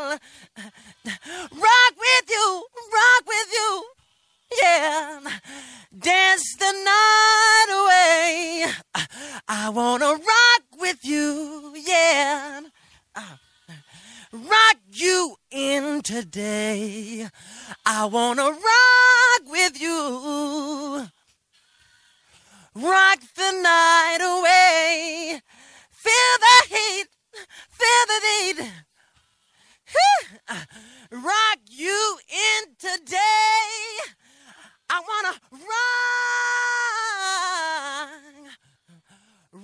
rock with you, yeah. Dance the night away. I wanna rock with you, yeah. Rock you in today. I wanna rock with you. Rock the night away. Feel the heat. Feel the heat. Rock